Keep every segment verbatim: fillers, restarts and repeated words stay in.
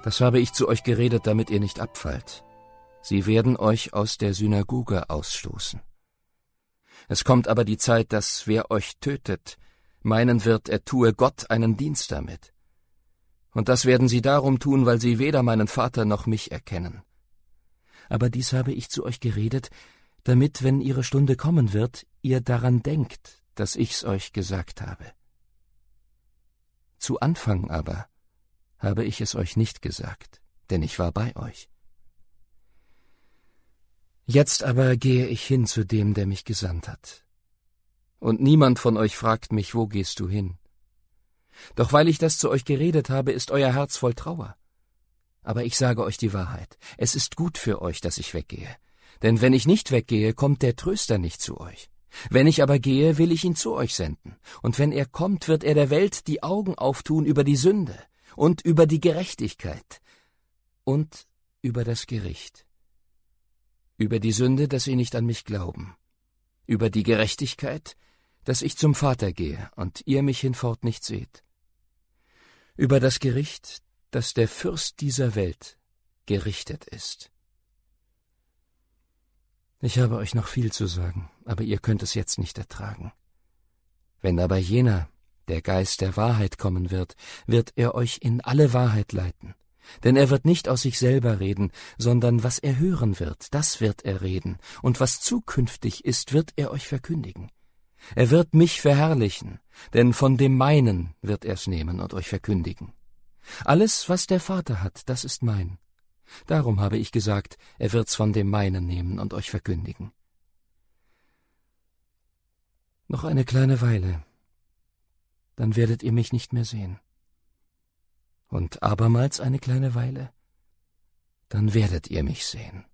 Das habe ich zu euch geredet, damit ihr nicht abfallt. Sie werden euch aus der Synagoge ausstoßen. Es kommt aber die Zeit, dass wer euch tötet, meinen wird, er tue Gott einen Dienst damit. Und das werden sie darum tun, weil sie weder meinen Vater noch mich erkennen. Aber dies habe ich zu euch geredet, damit, wenn ihre Stunde kommen wird, ihr daran denkt, dass ich's euch gesagt habe. Zu Anfang aber habe ich es euch nicht gesagt, denn ich war bei euch. Jetzt aber gehe ich hin zu dem, der mich gesandt hat. Und niemand von euch fragt mich, wo gehst du hin? Doch weil ich das zu euch geredet habe, ist euer Herz voll Trauer. Aber ich sage euch die Wahrheit, es ist gut für euch, dass ich weggehe. Denn wenn ich nicht weggehe, kommt der Tröster nicht zu euch. Wenn ich aber gehe, will ich ihn zu euch senden. Und wenn er kommt, wird er der Welt die Augen auftun über die Sünde und über die Gerechtigkeit und über das Gericht. Über die Sünde, dass sie nicht an mich glauben. Über die Gerechtigkeit, dass ich zum Vater gehe und ihr mich hinfort nicht seht. Über das Gericht, dass der Fürst dieser Welt gerichtet ist. Ich habe euch noch viel zu sagen, aber ihr könnt es jetzt nicht ertragen. Wenn aber jener, der Geist der Wahrheit kommen wird, wird er euch in alle Wahrheit leiten. Denn er wird nicht aus sich selber reden, sondern was er hören wird, das wird er reden, und was zukünftig ist, wird er euch verkündigen. Er wird mich verherrlichen, denn von dem meinen wird er's nehmen und euch verkündigen. Alles, was der Vater hat, das ist mein. Darum habe ich gesagt, er wird's von dem meinen nehmen und euch verkündigen. Noch eine kleine Weile, dann werdet ihr mich nicht mehr sehen. Und abermals eine kleine Weile, dann werdet ihr mich sehen.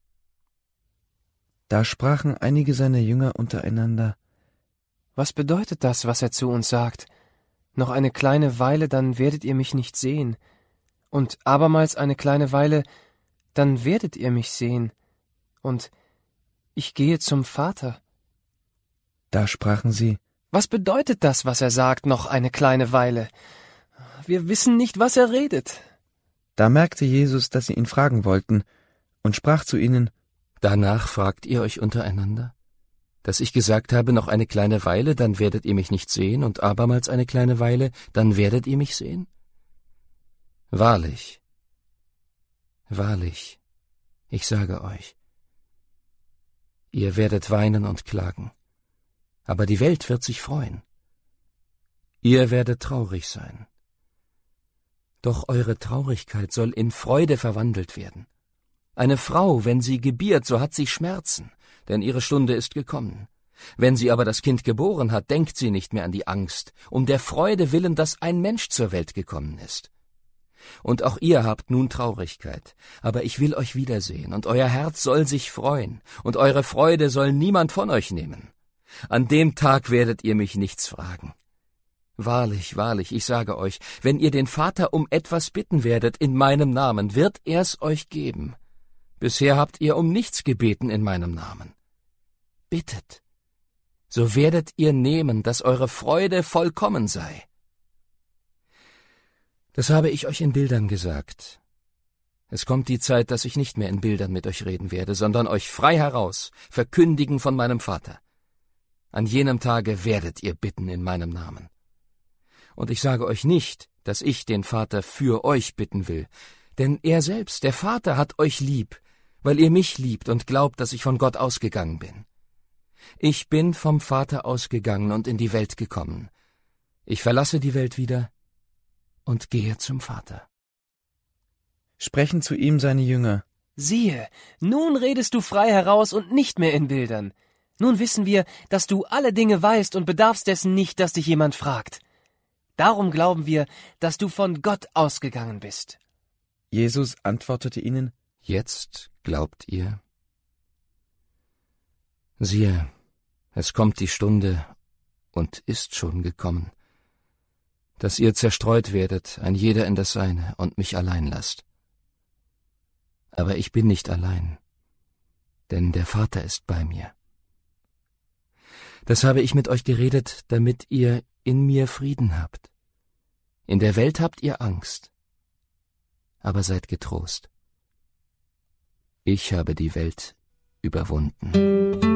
Da sprachen einige seiner Jünger untereinander: Was bedeutet das, was er zu uns sagt? Noch eine kleine Weile, dann werdet ihr mich nicht sehen. Und abermals eine kleine Weile, dann werdet ihr mich sehen. Und ich gehe zum Vater. Da sprachen sie: Was bedeutet das, was er sagt, noch eine kleine Weile? Wir wissen nicht, was er redet. Da merkte Jesus, dass sie ihn fragen wollten, und sprach zu ihnen: Danach fragt ihr euch untereinander, dass ich gesagt habe, noch eine kleine Weile, dann werdet ihr mich nicht sehen, und abermals eine kleine Weile, dann werdet ihr mich sehen? Wahrlich, wahrlich, ich sage euch, ihr werdet weinen und klagen, aber die Welt wird sich freuen. Ihr werdet traurig sein. Doch eure Traurigkeit soll in Freude verwandelt werden. Eine Frau, wenn sie gebiert, so hat sie Schmerzen, denn ihre Stunde ist gekommen. Wenn sie aber das Kind geboren hat, denkt sie nicht mehr an die Angst, um der Freude willen, dass ein Mensch zur Welt gekommen ist. Und auch ihr habt nun Traurigkeit, aber ich will euch wiedersehen, und euer Herz soll sich freuen, und eure Freude soll niemand von euch nehmen. An dem Tag werdet ihr mich nichts fragen. Wahrlich, wahrlich, ich sage euch, wenn ihr den Vater um etwas bitten werdet in meinem Namen, wird er's euch geben. Bisher habt ihr um nichts gebeten in meinem Namen. Bittet, so werdet ihr nehmen, dass eure Freude vollkommen sei. Das habe ich euch in Bildern gesagt. Es kommt die Zeit, dass ich nicht mehr in Bildern mit euch reden werde, sondern euch frei heraus verkündigen von meinem Vater. An jenem Tage werdet ihr bitten in meinem Namen. Und ich sage euch nicht, dass ich den Vater für euch bitten will, denn er selbst, der Vater, hat euch lieb, weil ihr mich liebt und glaubt, dass ich von Gott ausgegangen bin. Ich bin vom Vater ausgegangen und in die Welt gekommen. Ich verlasse die Welt wieder und gehe zum Vater. Sprechen zu ihm seine Jünger: Siehe, nun redest du frei heraus und nicht mehr in Bildern. Nun wissen wir, dass du alle Dinge weißt und bedarfst dessen nicht, dass dich jemand fragt. Darum glauben wir, dass du von Gott ausgegangen bist. Jesus antwortete ihnen: Jetzt glaubt ihr? Siehe, es kommt die Stunde und ist schon gekommen, dass ihr zerstreut werdet, ein jeder in das Seine, und mich allein lasst. Aber ich bin nicht allein, denn der Vater ist bei mir. Das habe ich mit euch geredet, damit ihr in mir Frieden habt. In der Welt habt ihr Angst. aber seid getrost. Ich habe die Welt überwunden.